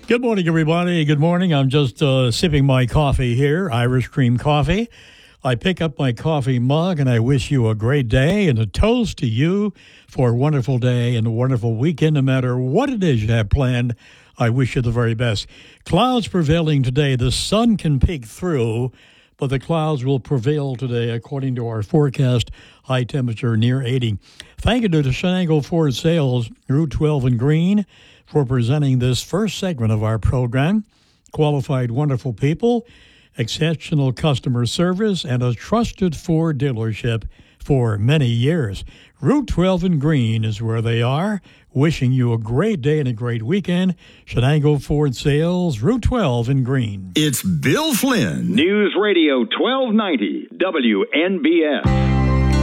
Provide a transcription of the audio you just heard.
Good morning, everybody. Good morning. I'm just sipping my coffee here, Irish cream coffee. I pick up my coffee mug and I wish you a great day and a toast to you for a wonderful day and a wonderful weekend, no matter what it is you have planned. I wish you the very best. Clouds prevailing today. The sun can peek through, but the clouds will prevail today, according to our forecast. High temperature near 80. Thank you to Shenango Ford Sales, Route 12 in Green, for presenting this first segment of our program. Qualified, wonderful people, exceptional customer service, and a trusted Ford dealership for many years. Route 12 in Green is where they are. Wishing you a great day and a great weekend. Shenango Ford Sales, Route 12 in Green. It's Bill Flynn. News Radio 1290, WNBF.